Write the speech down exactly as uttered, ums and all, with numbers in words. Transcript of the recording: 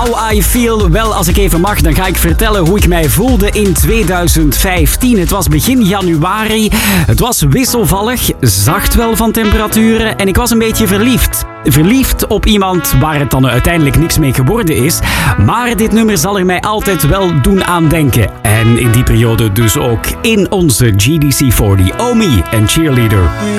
How I Feel. Wel, als ik even mag, dan ga ik vertellen hoe ik mij voelde in tweeduizend vijftien. Het was begin januari. Het was wisselvallig, zacht wel van temperaturen en ik was een beetje verliefd. Verliefd op iemand waar het dan uiteindelijk niks mee geworden is. Maar dit nummer zal er mij altijd wel doen aan denken. En in die periode dus ook in onze G D C veertig. Omi en Cheerleader.